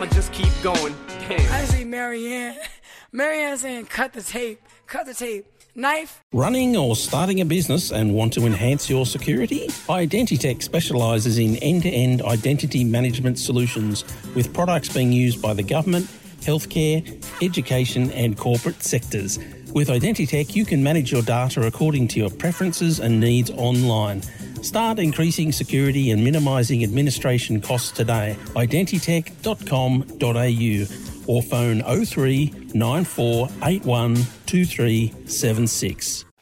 I'ma just keep going. Damn. I see Marianne. Marianne saying, cut the tape. Cut the tape. Knife. Running or starting a business and want to enhance your security? Identitech specialises in end-to-end identity management solutions with products being used by the government, healthcare, education and corporate sectors. With Identitech, you can manage your data according to your preferences and needs online. Start increasing security and minimising administration costs today. Identitech.com.au or phone 03 9481 2376.